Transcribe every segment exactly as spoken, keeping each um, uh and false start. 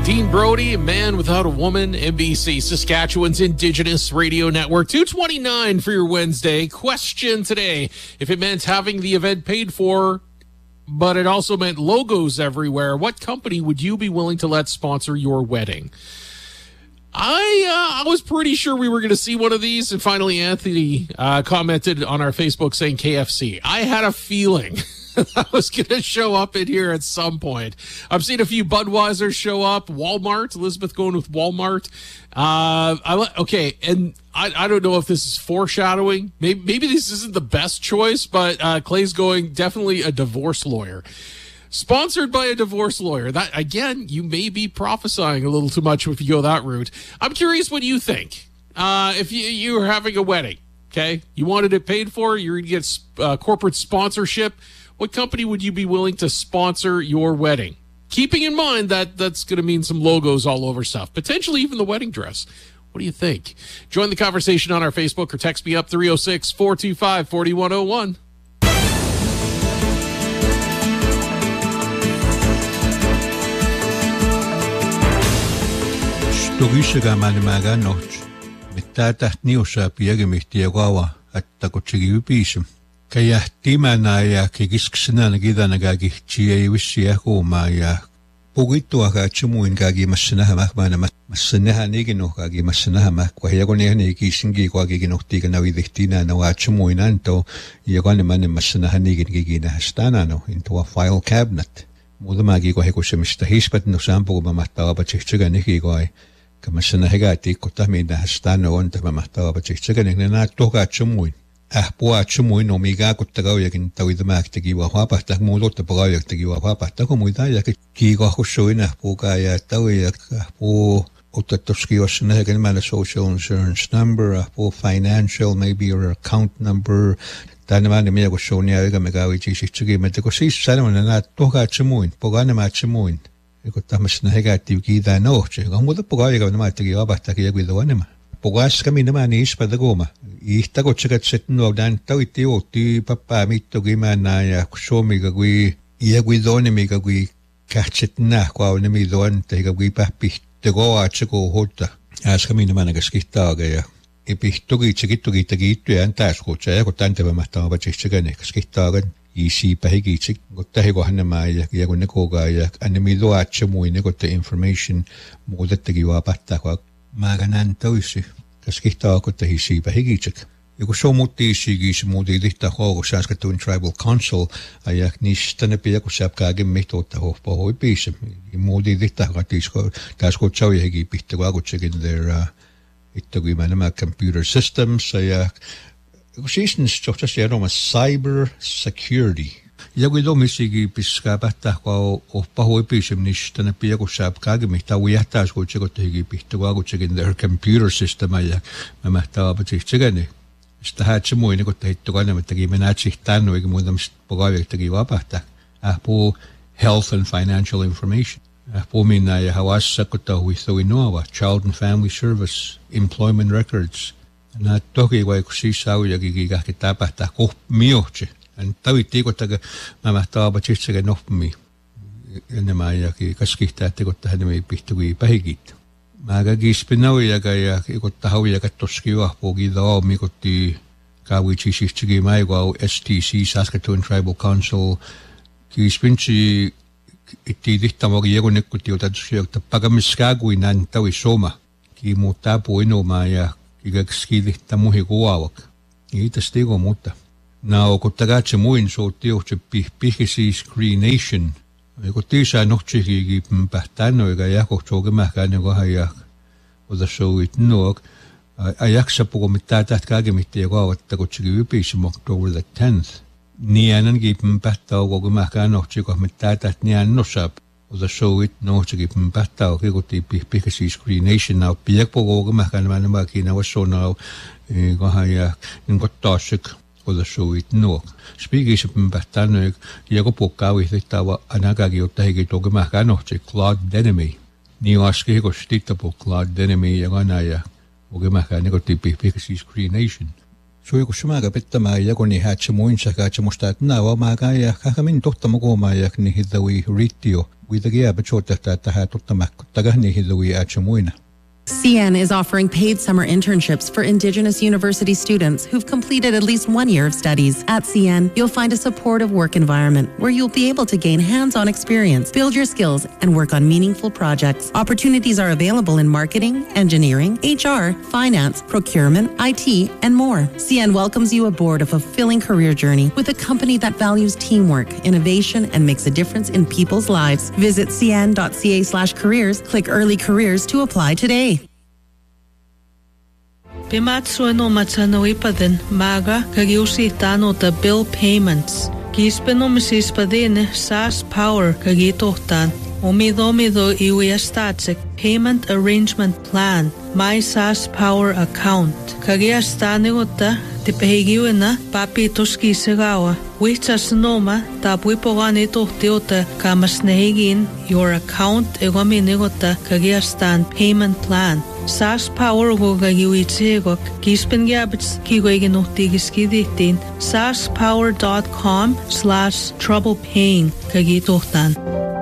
Dean Brody, A Man Without a Woman, N B C, Saskatchewan's Indigenous Radio Network. two twenty-nine for your Wednesday. Question today: if it meant having the event paid for, but it also meant logos everywhere, what company would you be willing to let sponsor your wedding? I uh, I was pretty sure we were going to see one of these, and finally Anthony uh, commented on our Facebook saying K F C. I had a feeling that was going to show up in here at some point. I've seen a few Budweiser show up. Walmart, Elizabeth going with Walmart. Uh, I okay, and I, I don't know if this is foreshadowing. Maybe maybe this isn't the best choice, but uh, Clay's going definitely a divorce lawyer. Sponsored by a divorce lawyer. That, again, you may be prophesying a little too much if you go that route. I'm curious what you think. Uh, if you, you were having a wedding, okay, you wanted it paid for, you're going to get uh, corporate sponsorship, what company would you be willing to sponsor your wedding? Keeping in mind that that's going to mean some logos all over stuff, potentially even the wedding dress. What do you think? Join the conversation on our Facebook or text me up three oh six, four two five, four one oh one. Tugisega manimaga noche. Mitata niusa piagemihtiagawa at takochigiupism. Kaya timana ya kigiskisna nagida nagagihchia wisia homa ya pugito aga chumuin gagi masinaha makmana masinaha nigino gagi masinaha makwa yagone ne kisingi kwa gigino tiga na widihtina na wa chumuin anto yagone mane masinaha nigin gigina hastana no into a file cabinet. Mudamagi kwa heko shemishtahispat no sampo mamatawa pachichiga nigigoi. Kamasana hegati kotamina hastana onta mamatawa pachichiga nigna toga chumuin. Ah, poa chumuin omiga kutagaw yakin tawid maktagi wa hapa tak mulot tagaw yaktagi wa hapa tak muida yak ki ga khushoin ah po kaya tawi yak po utatoski wasna yakin mana social insurance number ah po financial maybe your account number tanama me go shonya ga megawi chi chigi me ko si sanama na toga chumuin pogana ma chumuin ko tamasna hegati ki da no che ga muda pogaw ga ma tagi wa ba tak yak widwanema Pogas kami naman ni ispadagoma. Ihtago tsagat setno dan tawiti o ti papa mito gima na ya kusomi gagwi iya gwidone mi gagwi kachet na kwa ne mi don te gagwi papi te go a tsako hota. As kami naman nagaskita gaya. Ipihtogi tsakitogi tagito yan tas ko tsaya ko tante ba matama ba tsakane kaskita gan isi pahigi tsik ko tahi ko hanama ya ya ko ne ko gaya anemi do a tsamo ne ko te information mo da tagiwa patta ko Maganan tawisi, kaskihta ako tahisi pahigichik. Yuko so muti sigis mudi dihta ho Saskatoon Tribal Council ayak nistane pia ko sap kagem mito ta ho po hoi pisem. Mudi dihta katis ko tas ko chawi higi pihta ko chicken their uh, itagi manama computer systems ayak ko sisn chokcha siero ma cyber security. Yaguido misigi piskapata ko o pahoi pisem nistane pia ko sap kagem mita wiata ko chiko higi pihta ko chicken their computer system ayak mamata ba chigane. Stahat chumuin ko tahito ka naman tagi manachihtan no igmudam pagawag tagi wapata apo health and financial information apo minaya hawas sa kuta witho inowa child and family service employment records na toki wa kusi sawi yagi ga kitapa ta ko mioche an tawiti ko taga mamata ba chichega no mi ene maya ki kaskihta te ko tahne me pihtugi pahigit Magagi spinawi ya gaya ikot tahawi ya katoskiwa pogi daw mi koti kawi chishi chigi mai go S T C Saskatoon Tribal Council ki spinchi iti dihta mo giego nekuti o tatsuyo tapagamiskagu inan tawi soma ki mutapo ino maya ki gagski dihta mo higuawak ita stigo muta na o kotagache mo in so tio che pihpihisi screenation Ko tisa noche ki pahtano ga yako choge mahkane go hayak o da show it no ayak sa po mitata kage mitte go watta ko chigi pish October the tenth ni anan gi pahta go go mahkano chiko mitata ni an no sap o da show it no chigi pahta ko ko ti pi pi si screenation now piak po go mahkane man ma ki na so now go hayak in go toshik o da show it no Speaking of Batano, Yagopoka with the Tawa Anagagi of Tahito Gamacano, Claude Denemy. New Askego Stitabo Claude Denemy Yaganaya, Ogamaka Negoti Pixie Screen Nation. Suikushmaga pittama yakoni hatchamuincha kachamustat nawa magaya kakamin tohtamagoma yakni hidawi ritio widagia bachota taha totamak tagahni hidawi achamuina. C N is offering paid summer internships for Indigenous university students who've completed at least one year of studies. At C N, you'll find a supportive work environment where you'll be able to gain hands-on experience, build your skills, and work on meaningful projects. Opportunities are available in marketing, engineering, H R, finance, procurement, I T, and more. C N welcomes you aboard a fulfilling career journey with a company that values teamwork, innovation, and makes a difference in people's lives. Visit cn.ca slash careers, click early careers to apply today. Pimatsueno matanoipaden maga kagiusitano the bill payments. Gispeno misispadene SAS Power kagitohtan. Omido mido iwiastatsik payment arrangement plan. My SAS Power account. Kagiastanigota tipehigiwena papi toski segawa. Wichasnoma tapwipogani tohtiota kamasnehigin your account egominigota kagiastan payment plan. SAS Power go gagiwichegok gispengabits kigoiginotigiskiditin saspower.com slash trouble paying kagitohtan.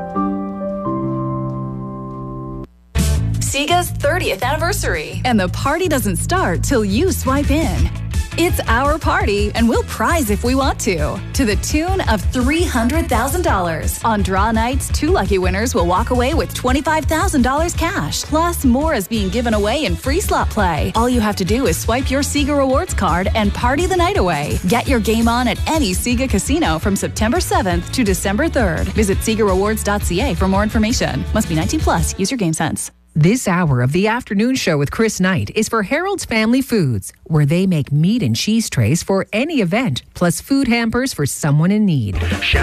Sega's thirtieth anniversary, and the party doesn't start till you swipe in. It's our party, and we'll prize if we want to, to the tune of three hundred thousand dollars. On draw nights, two lucky winners will walk away with twenty-five thousand dollars cash. Plus, more is being given away in free slot play. All you have to do is swipe your Sega Rewards card and party the night away. Get your game on at any Sega casino from September seventh to December third. Visit Sega Rewards dot C A for more information. Must be nineteen plus. Use your game sense. This hour of the afternoon show with Chris Knight is for Harold's Family Foods, where they make meat and cheese trays for any event, plus food hampers for someone in need.